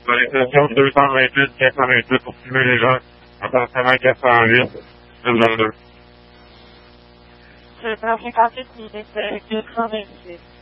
Dans l'extension 228-428 pour filmer les gens. Appartement 408, 222. C'est 158 minutes 226.